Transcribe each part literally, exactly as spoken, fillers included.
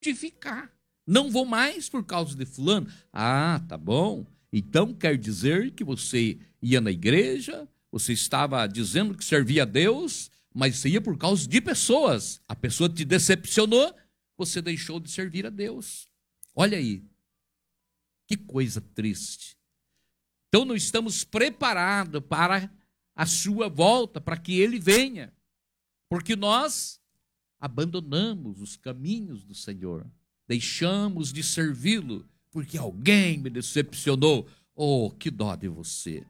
ficar. Não vou mais por causa de fulano. Ah, tá bom. Então quer dizer que você ia na igreja, você estava dizendo que servia a Deus, mas você ia por causa de pessoas. A pessoa te decepcionou, você deixou de servir a Deus. Olha aí, que coisa triste. Então não estamos preparados para a sua volta, para que ele venha, porque nós abandonamos os caminhos do Senhor, deixamos de servi-lo, porque alguém me decepcionou. Oh, que dó de você,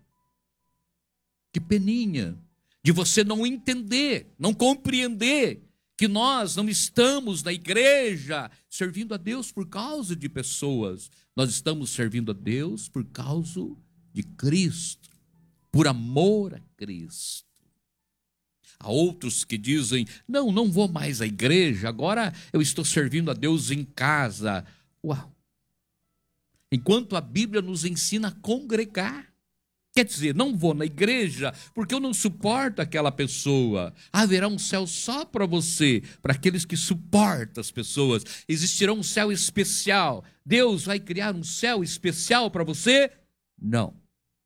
que peninha de você não entender, não compreender que nós não estamos na igreja servindo a Deus por causa de pessoas, nós estamos servindo a Deus por causa de Cristo, por amor a Cristo. Há outros que dizem, não, não vou mais à igreja, agora eu estou servindo a Deus em casa. Uau! Enquanto a Bíblia nos ensina a congregar. Quer dizer, não vou na igreja porque eu não suporto aquela pessoa. Haverá um céu só para você, para aqueles que suportam as pessoas. Existirá um céu especial. Deus vai criar um céu especial para você? Não.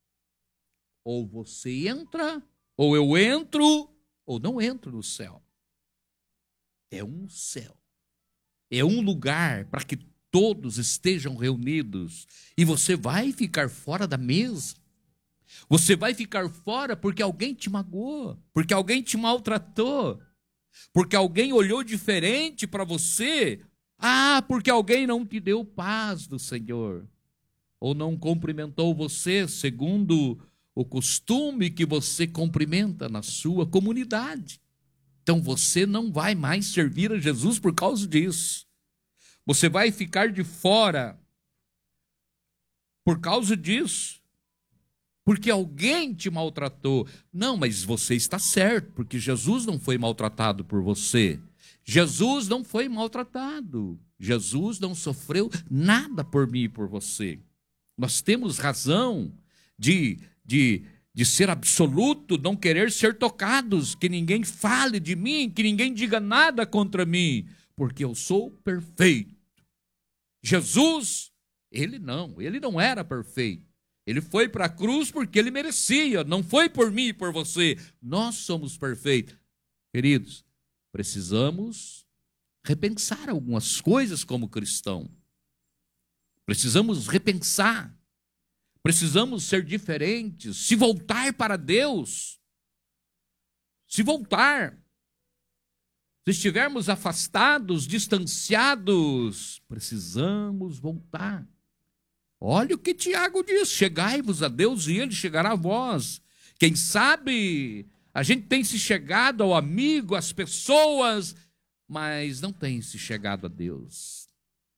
Ou você entra, ou eu entro, ou não entro no céu. É um céu. É um lugar para que todos estejam reunidos. E você vai ficar fora da mesa. Você vai ficar fora porque alguém te magoou, porque alguém te maltratou, porque alguém olhou diferente para você. Ah, porque alguém não te deu paz do Senhor, ou não cumprimentou você segundo o costume que você cumprimenta na sua comunidade. Então você não vai mais servir a Jesus por causa disso. Você vai ficar de fora por causa disso, porque alguém te maltratou. Não, mas você está certo, porque Jesus não foi maltratado por você. Jesus não foi maltratado. Jesus não sofreu nada por mim e por você. Nós temos razão de, de, de ser absoluto, não querer ser tocados, que ninguém fale de mim, que ninguém diga nada contra mim, porque eu sou perfeito. Jesus, ele não, ele não era perfeito. Ele foi para a cruz porque ele merecia, não foi por mim e por você. Nós somos perfeitos. Queridos, precisamos repensar algumas coisas como cristão. Precisamos repensar. Precisamos ser diferentes, se voltar para Deus. Se voltar. Se estivermos afastados, distanciados, precisamos voltar. Olha o que Tiago diz, chegai-vos a Deus e ele chegará a vós. Quem sabe a gente tem se chegado ao amigo, às pessoas, mas não tem se chegado a Deus.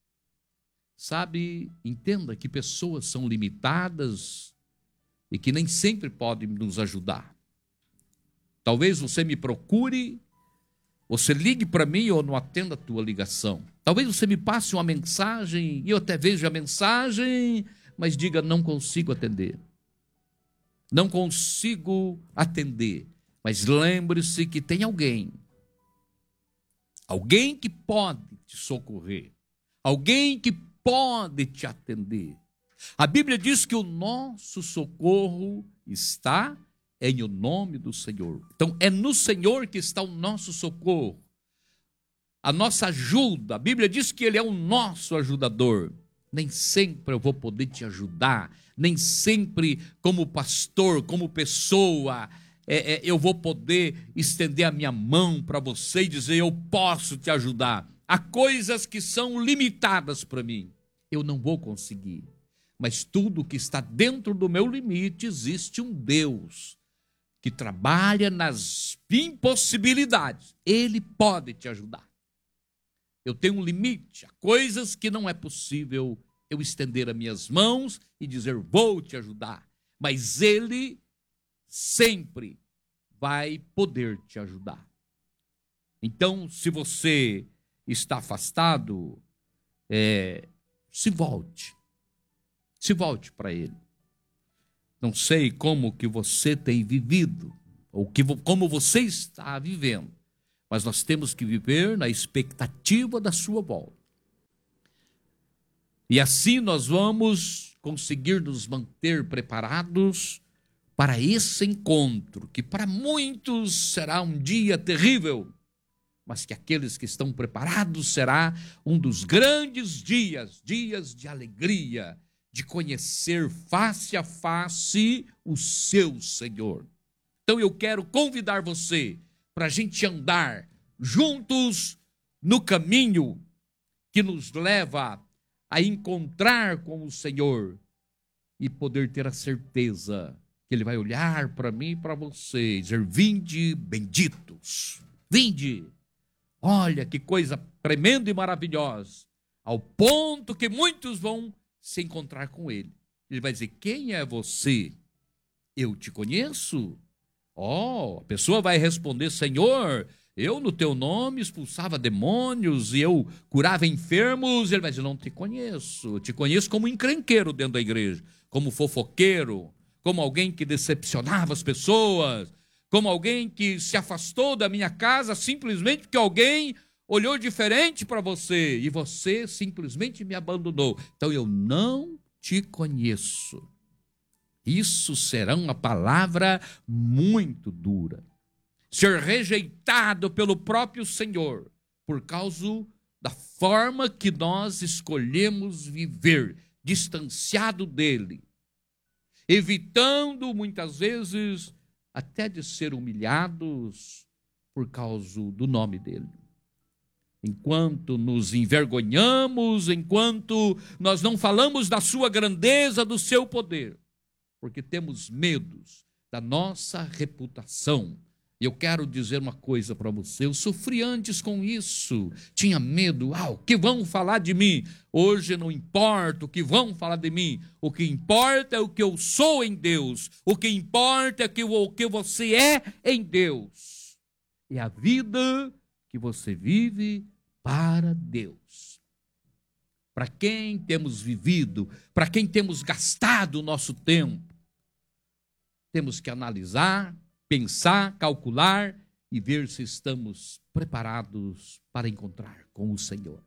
Sabe, entenda que pessoas são limitadas e que nem sempre podem nos ajudar. Talvez você me procure, você ligue para mim e eu não atenda a tua ligação. Talvez você me passe uma mensagem e eu até vejo a mensagem, mas diga, não consigo atender. Não consigo atender. Mas lembre-se que tem alguém. Alguém que pode te socorrer. Alguém que pode te atender. A Bíblia diz que o nosso socorro está em o nome do Senhor. Então é no Senhor que está o nosso socorro. A nossa ajuda, a Bíblia diz que Ele é o nosso ajudador. Nem sempre eu vou poder te ajudar, nem sempre como pastor, como pessoa, é, é, eu vou poder estender a minha mão para você e dizer, eu posso te ajudar. Há coisas que são limitadas para mim, eu não vou conseguir. Mas tudo que está dentro do meu limite, existe um Deus que trabalha nas impossibilidades. Ele pode te ajudar. Eu tenho um limite, há coisas que não é possível eu estender as minhas mãos e dizer, vou te ajudar. Mas Ele sempre vai poder te ajudar. Então, se você está afastado, é, se volte. Se volte para Ele. Não sei como que você tem vivido, ou que, como você está vivendo, mas nós temos que viver na expectativa da sua volta. E assim nós vamos conseguir nos manter preparados para esse encontro, que para muitos será um dia terrível, mas que aqueles que estão preparados será um dos grandes dias, dias de alegria, de conhecer face a face o seu Senhor. Então eu quero convidar você para a gente andar juntos no caminho que nos leva a encontrar com o Senhor e poder ter a certeza que Ele vai olhar para mim e para você e dizer: vinde benditos, vinde. Olha que coisa tremenda e maravilhosa, ao ponto que muitos vão se encontrar com Ele. Ele vai dizer: quem é você? Eu te conheço. Oh, a pessoa vai responder: Senhor, eu no teu nome expulsava demônios e eu curava enfermos. Ele vai dizer: não te conheço, eu te conheço como encrenqueiro dentro da igreja, como fofoqueiro, como alguém que decepcionava as pessoas, como alguém que se afastou da minha casa simplesmente porque alguém olhou diferente para você e você simplesmente me abandonou. Então eu não te conheço. Isso será uma palavra muito dura. Ser rejeitado pelo próprio Senhor por causa da forma que nós escolhemos viver, distanciado dele, evitando muitas vezes até de ser humilhados por causa do nome dele. Enquanto nos envergonhamos, enquanto nós não falamos da sua grandeza, do seu poder, porque temos medos da nossa reputação. E eu quero dizer uma coisa para você: eu sofri antes com isso, tinha medo, ah, o que vão falar de mim? Hoje não importa o que vão falar de mim, o que importa é o que eu sou em Deus, o que importa é o que você é em Deus, é a vida que você vive para Deus. Para quem temos vivido, para quem temos gastado o nosso tempo, temos que analisar, pensar, calcular e ver se estamos preparados para encontrar com o Senhor.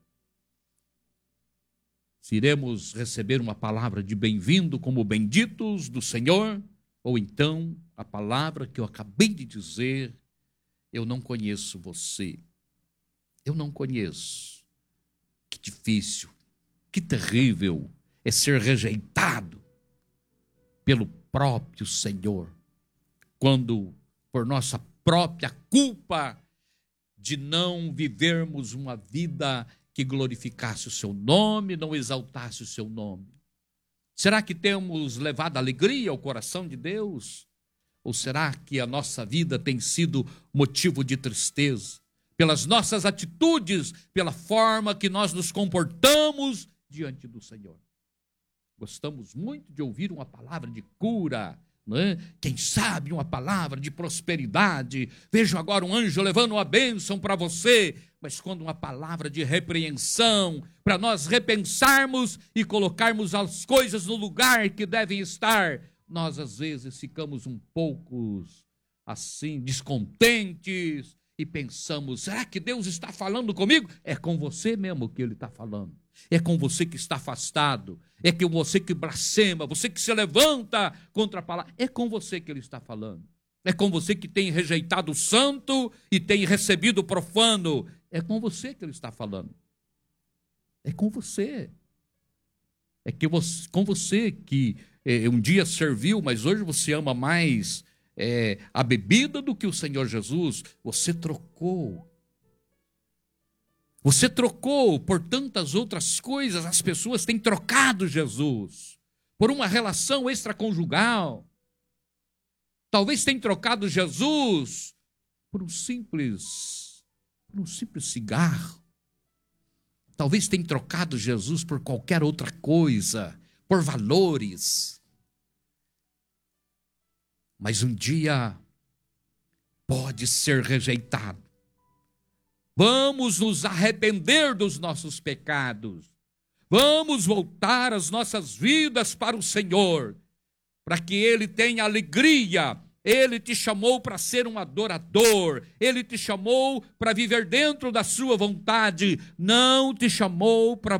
Se iremos receber uma palavra de bem-vindo como benditos do Senhor, ou então a palavra que eu acabei de dizer: eu não conheço você, eu não conheço. Que difícil, que terrível é ser rejeitado pelo próprio Senhor, quando por nossa própria culpa de não vivermos uma vida que glorificasse o seu nome, não exaltasse o seu nome. Será que temos levado alegria ao coração de Deus? Ou será que a nossa vida tem sido motivo de tristeza? Pelas nossas atitudes, pela forma que nós nos comportamos diante do Senhor. Gostamos muito de ouvir uma palavra de cura, não é? Quem sabe uma palavra de prosperidade. Vejo agora um anjo levando uma bênção para você. Mas quando uma palavra de repreensão, para nós repensarmos e colocarmos as coisas no lugar que devem estar, nós às vezes ficamos um pouco assim, descontentes e pensamos: será que Deus está falando comigo? É com você mesmo que Ele está falando. É com você que está afastado, é com você que blasfema, você que se levanta contra a palavra, é com você que Ele está falando. É com você que tem rejeitado o santo e tem recebido o profano, é com você que Ele está falando. É com você. É que você, com você que é, um dia serviu, mas hoje você ama mais é, a bebida do que o Senhor Jesus. Você trocou. Você trocou por tantas outras coisas. As pessoas têm trocado Jesus por uma relação extraconjugal. Talvez tenham trocado Jesus por um simples, por um simples cigarro. Talvez tenham trocado Jesus por qualquer outra coisa, por valores. Mas um dia pode ser rejeitado. Vamos nos arrepender dos nossos pecados. Vamos voltar as nossas vidas para o Senhor, para que Ele tenha alegria. Ele te chamou para ser um adorador. Ele te chamou para viver dentro da sua vontade. Não te chamou para